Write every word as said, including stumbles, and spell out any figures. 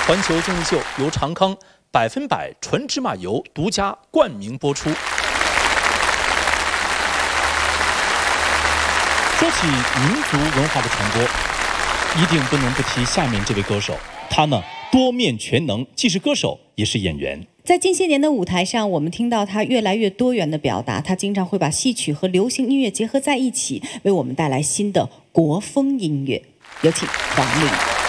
环球综艺秀由长康百分百纯芝麻油独家冠名播出。 说起民族文化的传播，一定不能不提下面这位歌手。他呢，多面全能，既是歌手，也是演员。 在近些年的舞台上，我们听到他越来越多元的表达。他经常会把戏曲和流行音乐结合在一起，为我们带来新的国风音乐。有请黄龄。